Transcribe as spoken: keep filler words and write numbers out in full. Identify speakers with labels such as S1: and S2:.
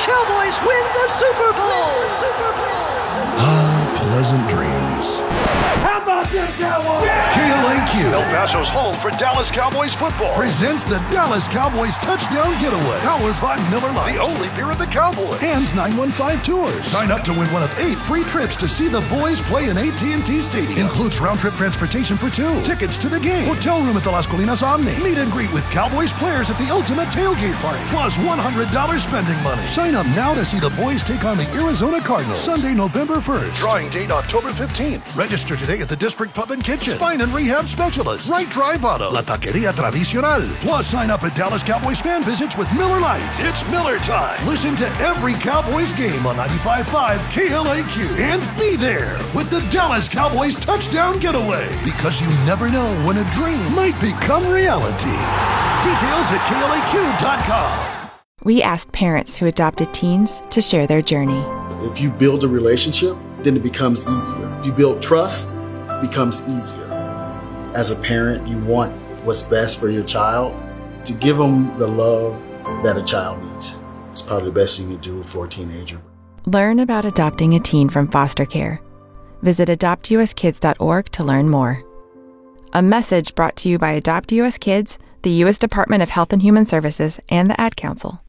S1: Cowboys win the Super Bowl! The Super Bowl!
S2: Ah, pleasant dreams.
S3: How about them Cowboys?
S2: K L A Q,
S4: El Paso's home for Dallas Cowboys football,
S2: presents the Dallas Cowboys Touchdown Getaway, powered by Miller Lite,
S4: the only beer of the Cowboys,
S2: and nine one five Tours. Sign up to win one of eight free trips to see the boys play in A T and T Stadium. Includes round-trip transportation for two, tickets to the game, hotel room at the Las Colinas Omni, meet and greet with Cowboys players at the ultimate tailgate party, plus one hundred dollars spending money. Sign up now to see the boys take on the Arizona Cardinals, Sunday, November first.
S4: Drawing date October fifteenth.
S2: Register today at the District Pub and Kitchen, Spine and Rehab Specialists, Right Drive Auto, La Taqueria Tradicional. Plus, sign up at Dallas Cowboys fan visits with Miller Lite.
S4: It's Miller time.
S2: Listen to every Cowboys game on ninety-five point five K L A Q and be there with the Dallas Cowboys Touchdown Getaway. Because you never know when a dream might become reality. Details at K L A Q dot com.
S5: We asked parents who adopted teens to share their journey.
S6: If you build a relationship, then it becomes easier. If you build trust, it becomes easier. As a parent, you want what's best for your child. To give them the love that a child needs. It's probably the best thing you can do for a teenager.
S5: Learn about adopting a teen from foster care. Visit adopt u s kids dot org to learn more. A message brought to you by Adopt U S Kids, the U S Department of Health and Human Services, and the Ad Council.